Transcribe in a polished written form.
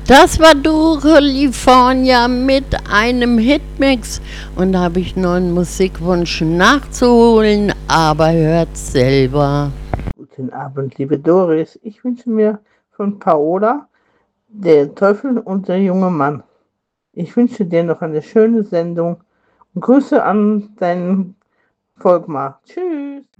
Das war Dore California mit einem Hitmix und da habe ich noch einen Musikwunsch nachzuholen, aber hört selber. Guten Abend, liebe Doris. Ich wünsche mir von Paola Der Teufel und der junge Mann. Ich wünsche dir noch eine schöne Sendung und Grüße an deinen Volkmar. Tschüss.